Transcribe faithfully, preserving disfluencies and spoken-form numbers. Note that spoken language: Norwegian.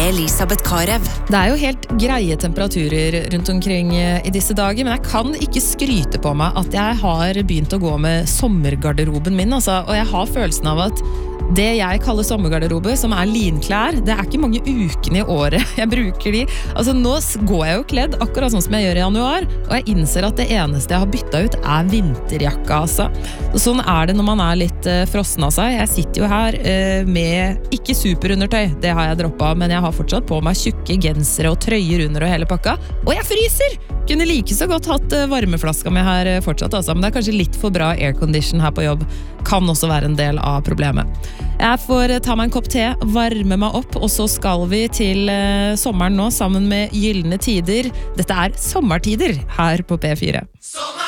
Elisabeth Karev. Det er jo helt greie temperaturer rundt omkring i disse dager, men jeg kan ikke skryte på meg at jeg har begynt å gå med sommergarderoben min, altså, og jeg har følelsen av at det jeg kaller sommergarderobe, som er linklær, det er ikke mange ukene i året jeg bruker de. Altså nå går jeg jo kledd akkurat sånn som jeg gjør i januar, og jeg innser at det eneste jeg har byttet ut er vinterjakka, altså. Sånn er det når man er litt uh, frossen av seg. Jeg sitter jo her uh, med ikke superundertøy, det har jeg droppet, men jeg har fortsatt på meg tjukke gensere og trøyer under og hele pakka, og jeg fryser! Kunne like så godt hatt uh, varmeflaska med her uh, fortsatt, altså, men det er kanskje litt for bra aircondition her på jobb. Kan også være en del av problemet. Jeg får ta meg en kopp te, varme meg opp, og så skal vi til uh, sommeren nå sammen med Gyllene Tider. Dette er sommertider her på P fire. Sommer!